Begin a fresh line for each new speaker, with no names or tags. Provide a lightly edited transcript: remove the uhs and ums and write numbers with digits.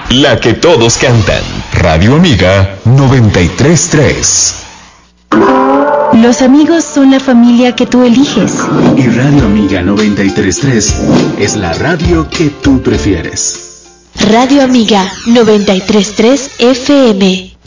La que todos cantan. Radio Amiga 93.3.
Los amigos son la familia que tú eliges.
Y Radio Amiga 93.3 es la radio que tú prefieres.
Radio Amiga 93.3 FM.